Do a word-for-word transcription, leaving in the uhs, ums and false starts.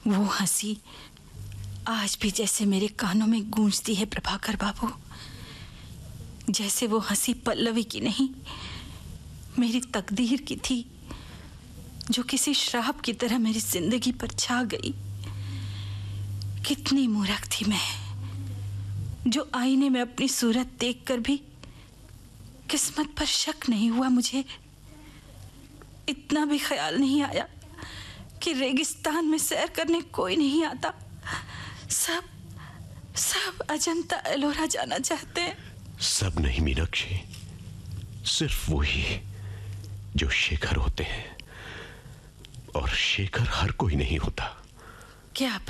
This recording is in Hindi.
वो हंसी आज भी जैसे मेरे कानों में गूंजती है प्रभाकर बाबू। जैसे वो हंसी पल्लवी की नहीं, मेरी तकदीर की थी, जो किसी श्राप की तरह मेरी जिंदगी पर छा गई। कितनी मूर्ख थी मैं, जो आईने में अपनी सूरत देखकर भी किस्मत पर शक नहीं हुआ। मुझे इतना भी ख्याल नहीं आया कि रेगिस्तान में सैर करने कोई नहीं आता। सब सब अजंता एलोरा जाना चाहते हैं। सब नहीं मीनाक्षी, सिर्फ वही जो शेखर होते हैं, और शेखर हर कोई नहीं होता। क्या